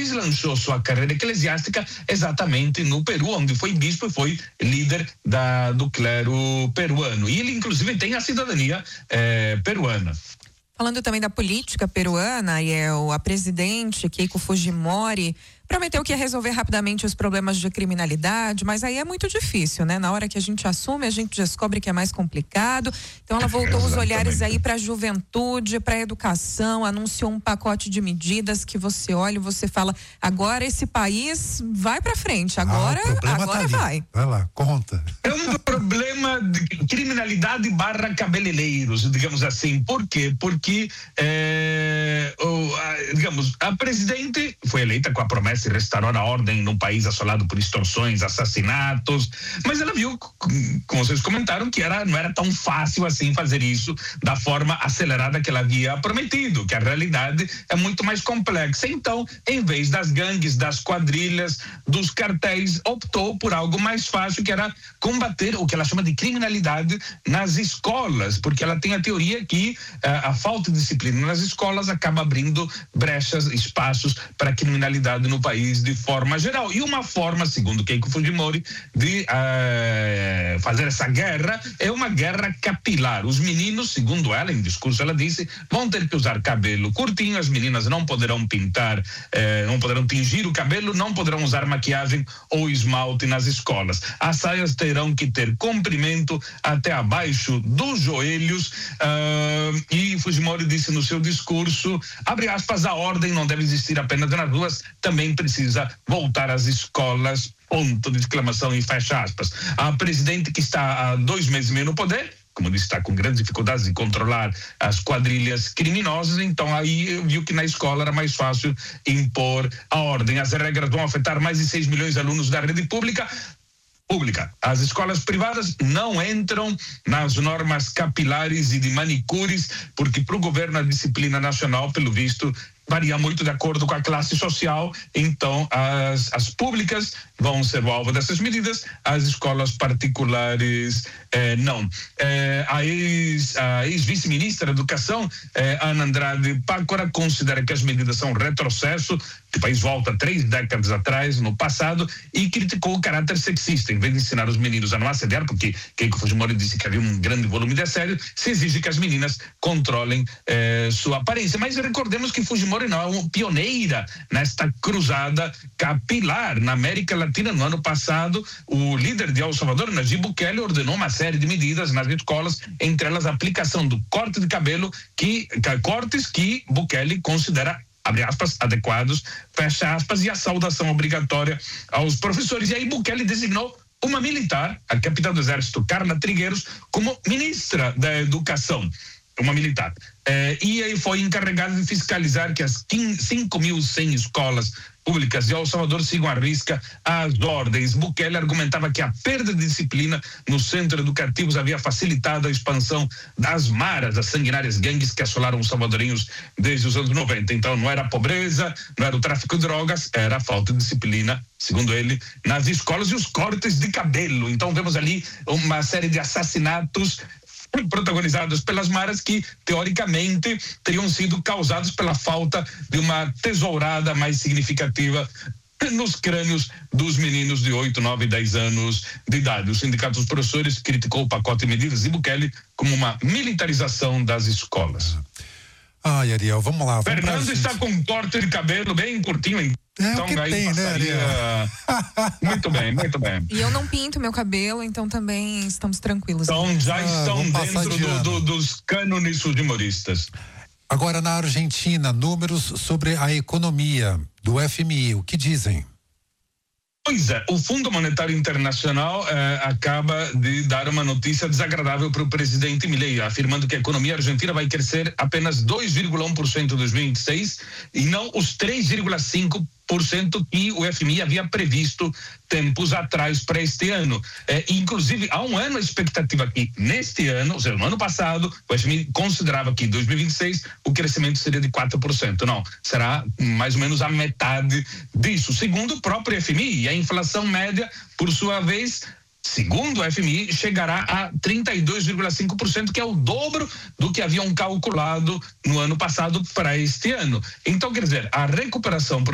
deslanchou sua carreira eclesiástica exatamente no Peru, onde foi bispo e foi líder do clero peruano. E ele, inclusive, tem a cidadania peruana. Falando também da política peruana, a presidente Keiko Fujimori prometeu que ia resolver rapidamente os problemas de criminalidade, mas aí é muito difícil, né? Na hora que a gente assume, a gente descobre que é mais complicado. Então ela voltou os olhares aí para a juventude, para a educação, anunciou um pacote de medidas que você olha e você fala, agora esse país vai para frente, agora tá vai. Vai lá, conta. É um problema de criminalidade / cabeleireiros, digamos assim. Por quê? Porque, digamos, a presidente foi eleita com a promessa de restaurar a ordem num país assolado por extorsões, assassinatos, mas ela viu, como vocês comentaram, que não era tão fácil assim fazer isso da forma acelerada que ela havia prometido, que a realidade é muito mais complexa. Então, em vez das gangues, das quadrilhas, dos cartéis, optou por algo mais fácil, que era combater o que ela chama de criminalidade nas escolas, porque ela tem a teoria que a falta de disciplina nas escolas acaba abrindo brechas, espaços para a criminalidade no país de forma geral. E uma forma, segundo Keiko Fujimori, de fazer essa guerra é uma guerra capilar. Os meninos, segundo ela, em discurso ela disse, vão ter que usar cabelo curtinho, as meninas não poderão pintar, não poderão tingir o cabelo, não poderão usar maquiagem ou esmalte nas escolas. As saias terão que ter comprimento até abaixo dos joelhos, e Fujimori disse no seu discurso, abre aspas, a ordem não deve existir apenas nas ruas, também precisa voltar às escolas, ponto de exclamação e fecha aspas. A presidente, que está há 2 meses e meio no poder, como disse, está com grandes dificuldades de controlar as quadrilhas criminosas, então aí viu que na escola era mais fácil impor a ordem. As regras vão afetar mais de 6 milhões de alunos da rede pública. As escolas privadas não entram nas normas capilares e de manicures, porque para o governo a disciplina nacional, pelo visto, varia muito de acordo com a classe social, então as públicas vão ser o alvo dessas medidas, as escolas particulares não. A ex-vice-ministra da Educação, Ana Andrade Pácora, considera que as medidas são retrocesso, que o país volta 3 décadas atrás, no passado, e criticou o caráter sexista. Em vez de ensinar os meninos a não assediar, porque Keiko Fujimori disse que havia um grande volume de assédio, se exige que as meninas controlem sua aparência. Mas recordemos que Fujimori não é uma pioneira nesta cruzada capilar. Na América Latina, no ano passado, o líder de El Salvador, Nayib Bukele, ordenou uma série de medidas nas escolas, entre elas a aplicação do corte de cabelo, cortes que Bukele considera, abre aspas, adequados, fecha aspas, e a saudação obrigatória aos professores. E aí Bukele designou uma militar, a capitã do Exército, Carla Trigueiros, como ministra da Educação, uma militar. E aí foi encarregada de fiscalizar que as 5.100 escolas públicas de El Salvador sigam à risca as ordens. Bukele argumentava que a perda de disciplina nos centros educativos havia facilitado a expansão das maras, as sanguinárias gangues que assolaram os salvadorenhos desde os anos 90. Então não era a pobreza, não era o tráfico de drogas, era a falta de disciplina, segundo ele, nas escolas, e os cortes de cabelo. Então vemos ali uma série de assassinatos protagonizados pelas maras que, teoricamente, teriam sido causados pela falta de uma tesourada mais significativa nos crânios dos meninos de 8, 9 e 10 anos de idade. O Sindicato dos Professores criticou o pacote de medidas de Bukele como uma militarização das escolas. Ai, Ariel, vamos lá. Fernando está com um corte de cabelo bem curtinho, então o que aí tem, passaria... né, Muito bem, muito bem. E eu não pinto meu cabelo, então também estamos tranquilos. Então já estão dentro dos cânones humoristas. Agora, na Argentina, números sobre a economia do FMI, o que dizem? Pois é, o Fundo Monetário Internacional acaba de dar uma notícia desagradável para o presidente Milei, afirmando que a economia argentina vai crescer apenas 2,1% em 2026 e não os 3,5% que o FMI havia previsto tempos atrás para este ano. Inclusive, há um ano a expectativa que neste ano, ou seja, no ano passado, o FMI considerava que em 2026 o crescimento seria de 4%. Não, será mais ou menos a metade disso. Segundo o próprio FMI, e a inflação média, por sua vez, segundo o FMI, chegará a 32,5%, que é o dobro do que haviam calculado no ano passado para este ano. Então, quer dizer, a recuperação